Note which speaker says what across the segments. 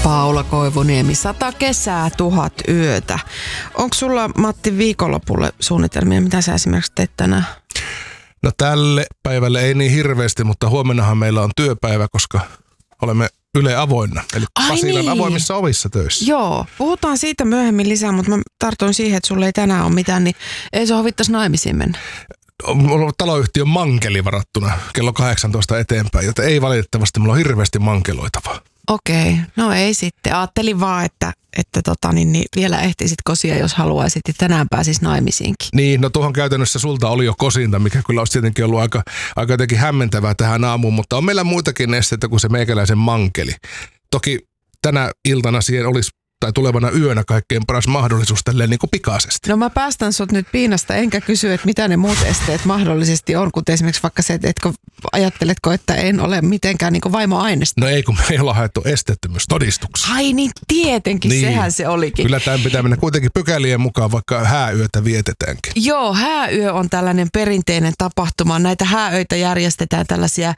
Speaker 1: Paula Koivuniemi, 100 kesää, 1000 yötä. Onko sulla, Matti, viikonlopulle suunnitelmia? Mitä sä esimerkiksi teet tänään?
Speaker 2: No tälle päivälle ei niin hirveästi, mutta huomennahan meillä on työpäivä, koska olemme Yle avoinna. Eli Pasilan avoimissa ovissa töissä.
Speaker 1: Joo, puhutaan siitä myöhemmin lisää, mutta mä tartun siihen, että sulla ei tänään ole mitään, niin ei se hovittaisi naimisiin mennä.
Speaker 2: On ollut taloyhtiön mankeli varattuna kello 18 eteenpäin, joten ei valitettavasti, mulla on hirveästi mankeloitavaa.
Speaker 1: Okei, no ei sitten. Ajattelin vaan, että niin vielä ehtisit kosia, jos haluaisit, ja tänään pääsis naimisiinkin.
Speaker 2: Niin, no tuohon käytännössä sulta oli jo kosinta, mikä kyllä olisi tietenkin ollut aika jotenkin hämmentävää tähän aamuun, mutta on meillä muitakin esteitä kuin se meikäläisen mankeli. Toki tänä iltana siihen olisi tai tulevana yönä kaikkein paras mahdollisuus tälleen niin kuin pikaisesti.
Speaker 1: No mä päästän sut nyt piinasta, enkä kysy, että mitä ne muut esteet mahdollisesti on, kuten esimerkiksi vaikka se, että ajatteletko, että en ole mitenkään niin kuin vaimoainesta.
Speaker 2: No ei, kun me ei olla haettu esteettömyystodistuksia.
Speaker 1: Ai niin, tietenkin, niin. Sehän se olikin.
Speaker 2: Kyllä tämän pitää mennä kuitenkin pykälien mukaan, vaikka hääyötä vietetäänkin.
Speaker 1: Joo, hääyö on tällainen perinteinen tapahtuma. Näitä hääöitä järjestetään tällaisia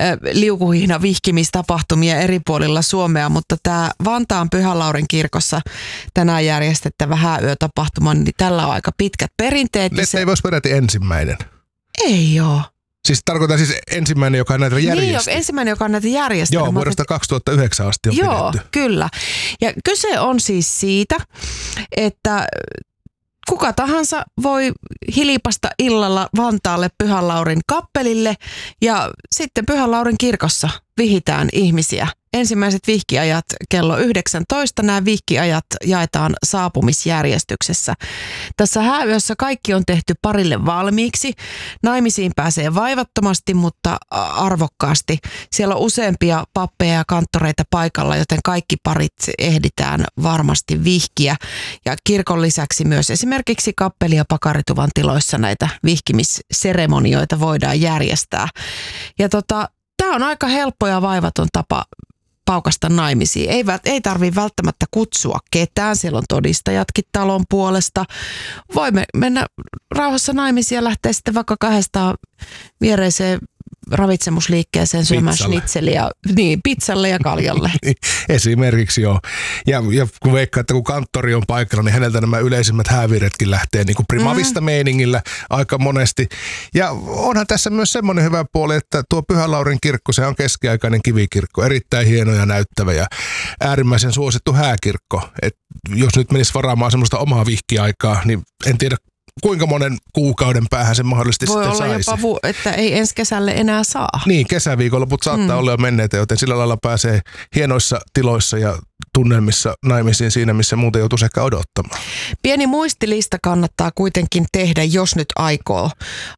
Speaker 1: liukuhihna-vihkimistapahtumia eri puolilla Suomea, mutta tämä Vantaan Pyhän Laurin kirkossa tänään järjestettävä hääyötapahtuma, niin tällä on aika pitkät perinteet.
Speaker 2: Ei voisi peräti ensimmäinen.
Speaker 1: Ei oo.
Speaker 2: Siis tarkoitan siis ensimmäinen, joka näitä järjesti.
Speaker 1: Niin, ensimmäinen, joka näitä järjesti.
Speaker 2: Joo, vuodesta 2009 asti on pidetty.
Speaker 1: Joo, kyllä. Ja kyse on siis siitä, että kuka tahansa voi hilipasta illalla Vantaalle Pyhän Laurin kappelille ja sitten Pyhän Laurin kirkossa vihitään ihmisiä. Ensimmäiset vihkiajat kello 19. Nämä vihkiajat jaetaan saapumisjärjestyksessä. Tässä hääyössä kaikki on tehty parille valmiiksi. Naimisiin pääsee vaivattomasti, mutta arvokkaasti. Siellä on useampia pappeja ja kanttoreita paikalla, joten kaikki parit ehditään varmasti vihkiä. Ja kirkon lisäksi myös esimerkiksi kappeli- ja pakarituvan tiloissa näitä vihkimisseremonioita voidaan järjestää. Ja tämä on aika helppo ja vaivaton tapa paukasta naimisiin. Ei tarvitse välttämättä kutsua ketään. Siellä on todistajatkin talon puolesta. Voimme mennä rauhassa naimisiin ja lähteä sitten vaikka 200 viereiseen ravitsemusliikkeeseen syömään schnitzeliä, niin, pizzalle ja kaljalle.
Speaker 2: Esimerkiksi joo. Ja kun veikkaa, että kun kanttori on paikalla, niin häneltä nämä yleisimmät hääviretkin lähtee niin kuin primavista meiningillä aika monesti. Ja onhan tässä myös semmoinen hyvä puoli, että tuo Pyhän Laurin kirkko, se on keskiaikainen kivikirkko, erittäin hieno ja näyttävä ja äärimmäisen suosittu hääkirkko. Et jos nyt menisi varaamaan semmoista omaa vihkiaikaa, niin en tiedä, kuinka monen kuukauden päähän se mahdollisesti
Speaker 1: voi
Speaker 2: sitten saisi.
Speaker 1: Voi olla jopa, että ei ensi kesälle enää saa.
Speaker 2: Niin, kesäviikonloput saattaa olla jo menneitä, joten sillä lailla pääsee hienoissa tiloissa ja tunnelmissa naimisiin siinä, missä muuten joutuisi ehkä odottamaan.
Speaker 1: Pieni muistilista kannattaa kuitenkin tehdä, jos nyt aikoo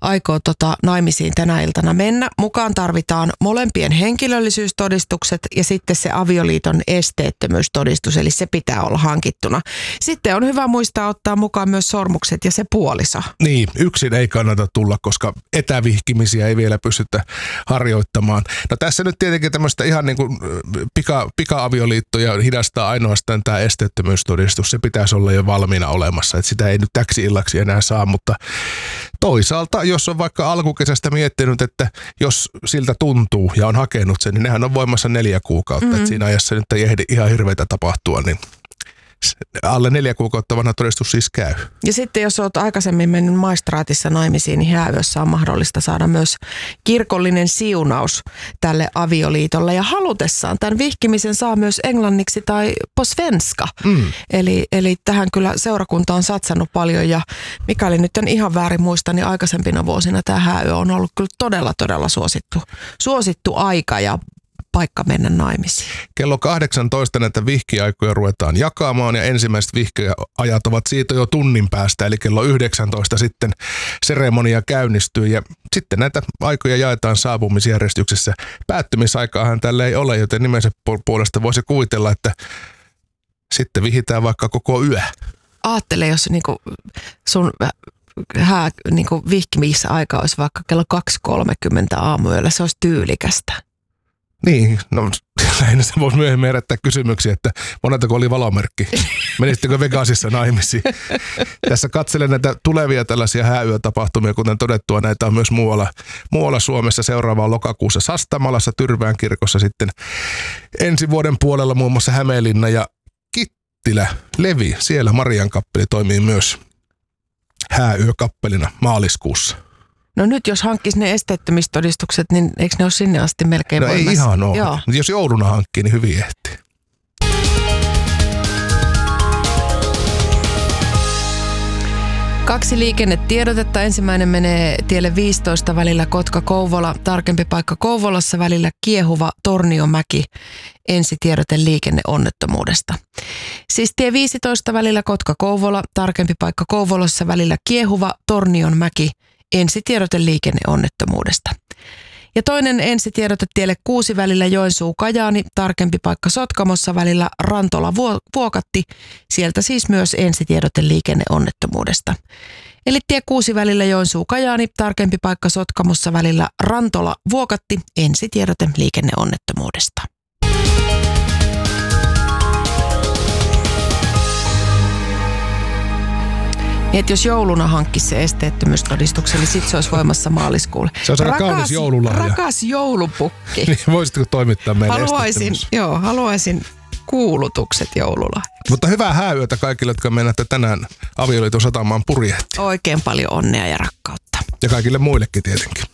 Speaker 1: naimisiin tänä iltana mennä. Mukaan tarvitaan molempien henkilöllisyystodistukset ja sitten se avioliiton esteettömyystodistus, eli se pitää olla hankittuna. Sitten on hyvä muistaa ottaa mukaan myös sormukset ja se puoliso. Niin,
Speaker 2: yksin ei kannata tulla, koska etävihkimisiä ei vielä pystytä harjoittamaan. No tässä nyt tietenkin tämmöistä ihan niin kuin pika-avioliittoja hidastaa ainoastaan tämä esteettömyystodistus. Se pitäisi olla jo valmiina olemassa, että sitä ei nyt täksi illaksi enää saa, mutta toisaalta, jos on vaikka alkukesästä miettinyt, että jos siltä tuntuu ja on hakenut sen, niin nehän on voimassa 4 kuukautta, että siinä ajassa nyt ei ehdi ihan hirveitä tapahtua, niin alle 4 kuukautta vanha todistus siis käy.
Speaker 1: Ja sitten jos olet aikaisemmin mennyt maistraatissa naimisiin, niin hääyössä on mahdollista saada myös kirkollinen siunaus tälle avioliitolle. Ja halutessaan tämän vihkimisen saa myös englanniksi tai på svenska. Eli tähän kyllä seurakunta on satsannut paljon ja mikäli nyt en ihan väärin muista, niin aikaisempina vuosina tämä hääyö on ollut kyllä todella suosittu aika ja paikka mennä naimisiin.
Speaker 2: Kello 18 näitä vihkiaikoja ruvetaan jakamaan ja ensimmäiset vihkiajat ovat siitä jo tunnin päästä, eli kello 19 sitten seremonia käynnistyy ja sitten näitä aikoja jaetaan saapumisjärjestyksessä. Päättymisaikaahan tällä ei ole, joten nimensä puolesta voisi kuvitella, että sitten vihitään vaikka koko yö.
Speaker 1: Aattele, jos niinku sun vihkimisaika olisi vaikka kello 2.30 aamuyöllä, se olisi tyylikästä.
Speaker 2: Niin, no lähinnä se voisi myöhemmin herättää kysymyksiä, että monetako oli valomerkki. Menisittekö Vegasissa naimisiin? Tässä katselen näitä tulevia tällaisia hääyötapahtumia, kuten todettua, näitä on myös muualla Suomessa. Seuraava on lokakuussa Sastamalassa, Tyrvään kirkossa sitten ensi vuoden puolella muun muassa Hämeenlinna ja Kittilä, Levi. Siellä Marian kappeli toimii myös hääyökappelina maaliskuussa.
Speaker 1: No nyt jos hankkisi ne esteettömistodistukset, niin eikö ne ole sinne asti melkein voimassa?
Speaker 2: No ei ihan ole. Joo. Jos jouluna hankkii, niin hyvin ehtii.
Speaker 1: Kaksi liikennetiedotetta. Ensimmäinen menee tielle 15 välillä Kotka-Kouvola. Tarkempi paikka Kouvolassa välillä Kiehuva Torniomäki. Ensitiedote liikenneonnettomuudesta. Siis tie 15 välillä Kotka-Kouvola. Tarkempi paikka Kouvolassa välillä Kiehuva Tornionmäki. Ensitiedote liikenneonnettomuudesta. Ja toinen ensitiedote tielle 6 välillä Joensuu-Kajaani, tarkempi paikka Sotkamossa välillä Rantola-Vuokatti, sieltä siis myös ensitiedote liikenneonnettomuudesta. Eli tie 6 välillä Joensuu-Kajaani, tarkempi paikka Sotkamossa välillä Rantola-Vuokatti, ensitiedote liikenneonnettomuudesta. Niin, että jos jouluna hankkisi se esteettömyystodistuksen, niin sitten se olisi voimassa maaliskuulle.
Speaker 2: Se on aika kaunis joululahja.
Speaker 1: Rakas joulupukki.
Speaker 2: Niin, voisitko toimittaa meille
Speaker 1: haluaisin kuulutukset joululahjaksi.
Speaker 2: Mutta hyvää hääyötä kaikille, jotka mennätte tänään avioliiton satamaan purjehtiin.
Speaker 1: Oikein paljon onnea ja rakkautta.
Speaker 2: Ja kaikille muillekin tietenkin.